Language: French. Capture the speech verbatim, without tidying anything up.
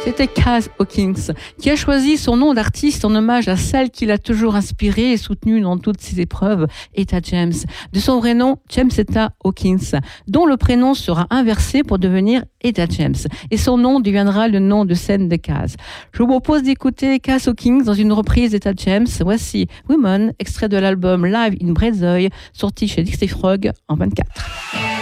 C'était Kaz Hawkins, qui a choisi son nom d'artiste en hommage à celle qui l'a toujours inspiré et soutenu dans toutes ses épreuves, Etta James. De son vrai nom, James Etta Hawkins, dont le prénom sera inversé pour devenir Etta James. Et son nom deviendra le nom de scène de Kaz. Je vous propose d'écouter Kaz Hawkins dans une reprise d'Etta James. Voici Women, extrait de l'album Live in Brezoy, sorti chez Dixie Frog en vingt-quatre.